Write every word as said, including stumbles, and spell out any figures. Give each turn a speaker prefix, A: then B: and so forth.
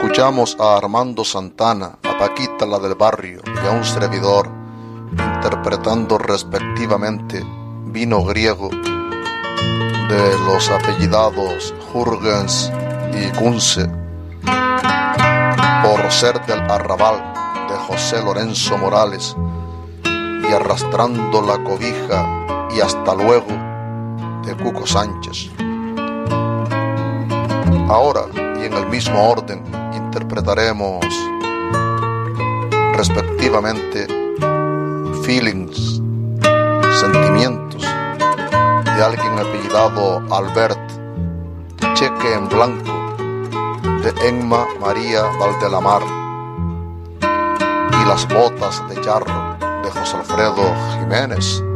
A: Escuchamos a Armando Santana, a Paquita la del barrio y a un servidor interpretando respectivamente Vino Griego de los apellidados Jürgens y Kunze, Por ser del arrabal de José Lorenzo Morales y Arrastrando la cobija y Hasta luego de Cuco Sánchez. Ahora, y en el mismo orden, interpretaremos respectivamente Feelings, Sentimientos, de alguien apellidado Albert, Cheque en blanco, de Emma María Valdelamar, y Las botas de charro, de José Alfredo Jiménez.